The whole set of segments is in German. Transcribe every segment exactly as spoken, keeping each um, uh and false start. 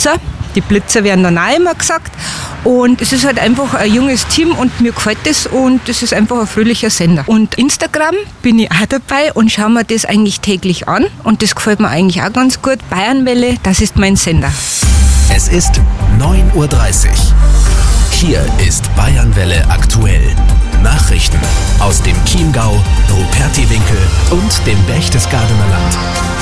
Blitzer. Die Blitzer werden dann auch immer gesagt. Und es ist halt einfach ein junges Team und mir gefällt das und es ist einfach ein fröhlicher Sender. Und Instagram bin ich auch dabei und schaue mir das eigentlich täglich an und das gefällt mir eigentlich auch ganz gut. Bayernwelle, das ist mein Sender. Es ist neun Uhr dreißig. Hier ist Bayernwelle aktuell. Nachrichten aus dem Chiemgau, Rupertiwinkel und dem Berchtesgadener Land.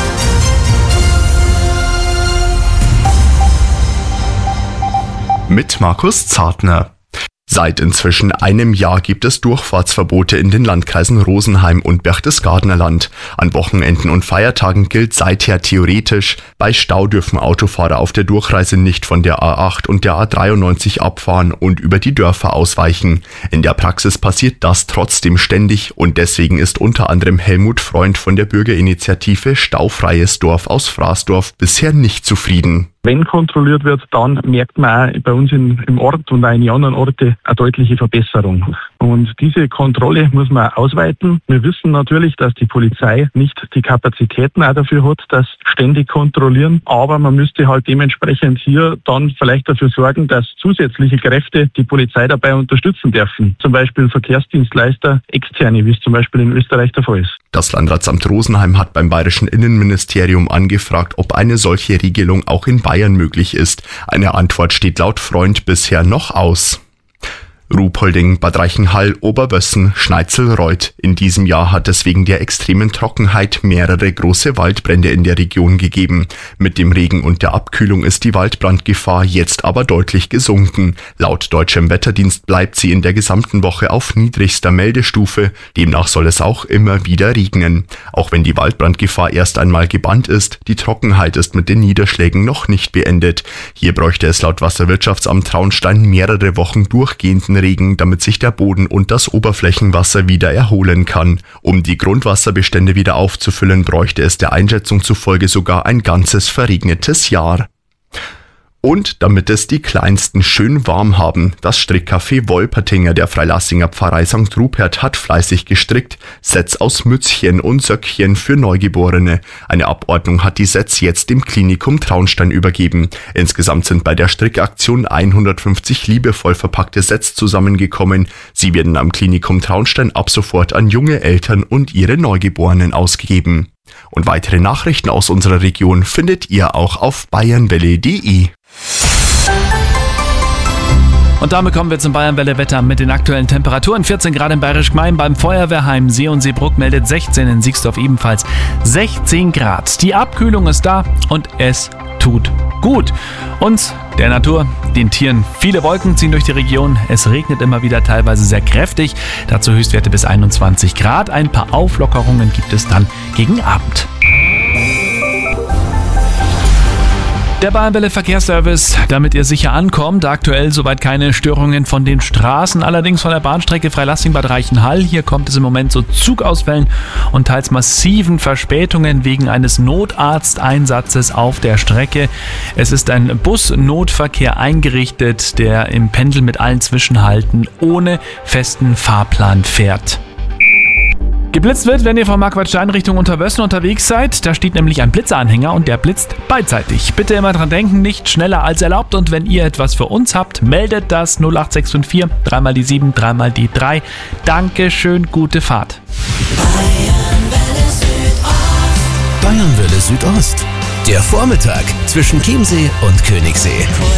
Mit Markus Zartner. Seit inzwischen einem Jahr gibt es Durchfahrtsverbote in den Landkreisen Rosenheim und Berchtesgadener Land. An Wochenenden und Feiertagen gilt seither theoretisch, bei Stau dürfen Autofahrer auf der Durchreise nicht von der A acht und der A dreiundneunzig abfahren und über die Dörfer ausweichen. In der Praxis passiert das trotzdem ständig und deswegen ist unter anderem Helmut Freund von der Bürgerinitiative Staufreies Dorf aus Fraßdorf bisher nicht zufrieden. Wenn kontrolliert wird, dann merkt man auch bei uns in, im Ort und auch in den anderen Orten eine deutliche Verbesserung. Und diese Kontrolle muss man ausweiten. Wir wissen natürlich, dass die Polizei nicht die Kapazitäten auch dafür hat, das ständig kontrollieren. Aber man müsste halt dementsprechend hier dann vielleicht dafür sorgen, dass zusätzliche Kräfte die Polizei dabei unterstützen dürfen. Zum Beispiel Verkehrsdienstleister, externe, wie es zum Beispiel in Österreich der Fall ist. Das Landratsamt Rosenheim hat beim Bayerischen Innenministerium angefragt, ob eine solche Regelung auch in Bayern möglich ist. Eine Antwort steht laut Freund bisher noch aus. Ruhpolding, Bad Reichenhall, Oberwössen, Schneizelreuth. In diesem Jahr hat es wegen der extremen Trockenheit mehrere große Waldbrände in der Region gegeben. Mit dem Regen und der Abkühlung ist die Waldbrandgefahr jetzt aber deutlich gesunken. Laut deutschem Wetterdienst bleibt sie in der gesamten Woche auf niedrigster Meldestufe. Demnach soll es auch immer wieder regnen. Auch wenn die Waldbrandgefahr erst einmal gebannt ist, die Trockenheit ist mit den Niederschlägen noch nicht beendet. Hier bräuchte es laut Wasserwirtschaftsamt Traunstein mehrere Wochen durchgehenden Regen, damit sich der Boden und das Oberflächenwasser wieder erholen kann. Um die Grundwasserbestände wieder aufzufüllen, bräuchte es der Einschätzung zufolge sogar ein ganzes verregnetes Jahr. Und damit es die Kleinsten schön warm haben, das Strickcafé Wolpertinger der Freilassinger Pfarrei Sankt Rupert hat fleißig gestrickt, Sets aus Mützchen und Söckchen für Neugeborene. Eine Abordnung hat die Sets jetzt dem Klinikum Traunstein übergeben. Insgesamt sind bei der Strickaktion hundertfünfzig liebevoll verpackte Sets zusammengekommen. Sie werden am Klinikum Traunstein ab sofort an junge Eltern und ihre Neugeborenen ausgegeben. Und weitere Nachrichten aus unserer Region findet ihr auch auf bayernwelle punkt de. Und damit kommen wir zum Bayernwelle-Wetter mit den aktuellen Temperaturen. vierzehn Grad in Bayerisch Gmein, beim Feuerwehrheim See und Seebruck meldet sechzehn, in Siegsdorf ebenfalls sechzehn Grad. Die Abkühlung ist da und es tut gut. Uns, der Natur, den Tieren, viele Wolken ziehen durch die Region. Es regnet immer wieder, teilweise sehr kräftig. Dazu Höchstwerte bis einundzwanzig Grad. Ein paar Auflockerungen gibt es dann gegen Abend. Der Bayernwelle Verkehrsservice, damit ihr sicher ankommt. Aktuell soweit keine Störungen von den Straßen, allerdings von der Bahnstrecke Freilassing-Bad Reichenhall. Hier kommt es im Moment zu Zugausfällen und teils massiven Verspätungen wegen eines Notarzteinsatzes auf der Strecke. Es ist ein Busnotverkehr eingerichtet, der im Pendel mit allen Zwischenhalten ohne festen Fahrplan fährt. Geblitzt wird, wenn ihr von Marquardstein Richtung Unterwössen unterwegs seid. Da steht nämlich ein Blitzeranhänger und der blitzt beidseitig. Bitte immer dran denken, nicht schneller als erlaubt. Und wenn ihr etwas für uns habt, meldet das null acht sechs fünf vier, dreimal die sieben, dreimal die drei. Dankeschön, gute Fahrt. Bayernwelle Südost. Der Vormittag zwischen Chiemsee und Königssee.